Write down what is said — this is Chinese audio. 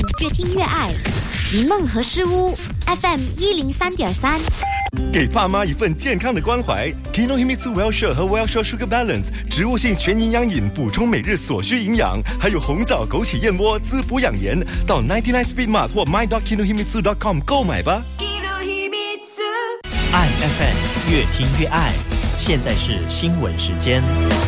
越听越爱。迷梦和诗屋 FM 103.3。 给爸妈一份健康的关怀 Kinohimitsu Well-Share 和 Well-Share Sugar Balance 植物性全营养饮，补充每日所需营养，还有红枣枸杞燕窝滋补养颜，到99 Speed Mart 或 my.kinohimitsu.com 购买吧。 爱 FM 越听越爱，现在是新闻时间。